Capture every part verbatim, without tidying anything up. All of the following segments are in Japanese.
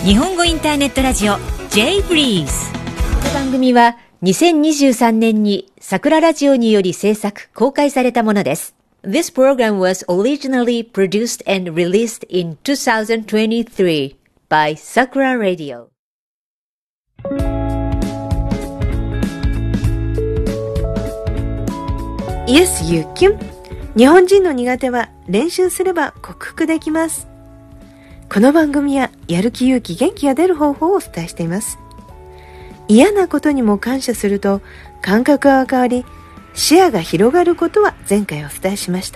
日本語インターネットラジオ J ブリーズ。 この番組はにせんにじゅうさんねんに桜ラジオにより制作公開されたものです。This program was originally produced and released in two thousand twenty-three by Sakura Radio. Yes, you can. 日本人の苦手は練習すれば克服できます。この番組はやる気勇気元気が出る方法をお伝えしています。嫌なことにも感謝すると感覚が変わり視野が広がることは前回お伝えしました。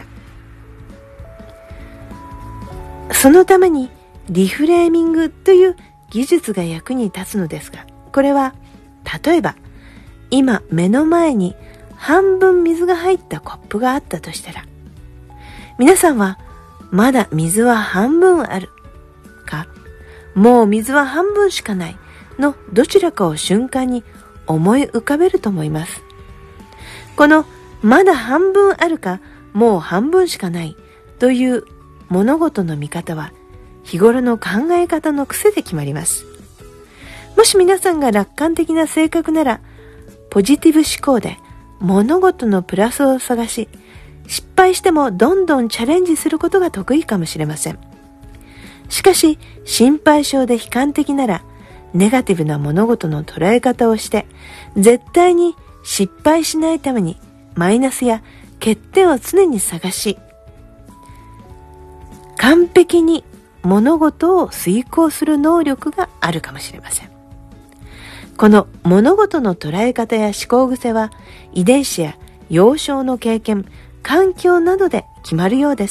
そのためにリフレーミングという技術が役に立つのですが、これは例えば今目の前に半分水が入ったコップがあったとしたら、皆さんはまだ水は半分あるか、もう水は半分しかないのどちらかを瞬間に思い浮かべると思います。このまだ半分あるか、もう半分しかないという物事の見方は日頃の考え方の癖で決まります。もし皆さんが楽観的な性格なら、ポジティブ思考で物事のプラスを探し、失敗してもどんどんチャレンジすることが得意かもしれません。しかし心配性で悲観的なら、ネガティブな物事の捉え方をして絶対に失敗しないためにマイナスや欠点を常に探し、完璧に物事を遂行する能力があるかもしれません。この物事の捉え方や思考癖は遺伝子や幼少の経験、環境などで決まるようです。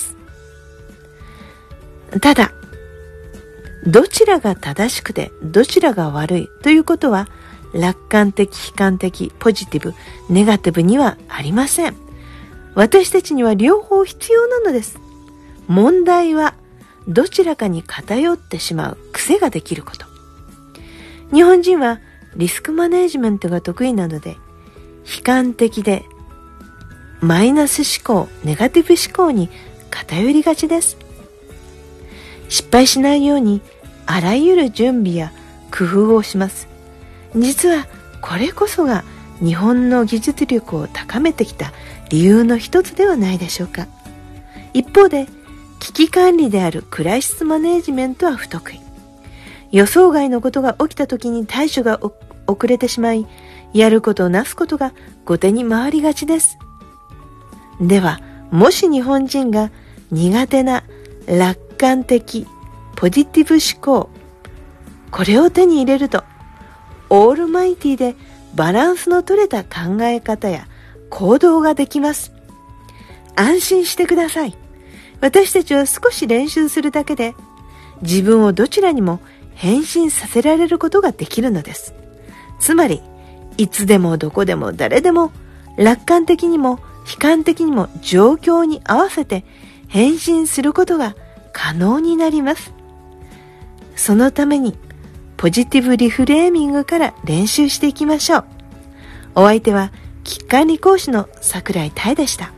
ただ、どちらが正しくてどちらが悪いということは楽観的、悲観的、ポジティブ、ネガティブにはありません。私たちには両方必要なのです。問題はどちらかに偏ってしまう癖ができること。日本人はリスクマネージメントが得意なので、悲観的でマイナス思考、ネガティブ思考に偏りがちです。失敗しないようにあらゆる準備や工夫をします。実はこれこそが日本の技術力を高めてきた理由の一つではないでしょうか。一方で危機管理であるクライシスマネージメントは不得意。予想外のことが起きた時に対処が遅れてしまい、やることなすことが後手に回りがちです。では、もし日本人が苦手な楽観的、ポジティブ思考、これを手に入れると、オールマイティでバランスの取れた考え方や行動ができます。安心してください。私たちは少し練習するだけで、自分をどちらにも変身させられることができるのです。つまり、いつでもどこでも誰でも楽観的にも悲観的にも状況に合わせて変身することが可能になります。そのためにポジティブリフレーミングから練習していきましょう。お相手は危機管理講師の櫻井多恵でした。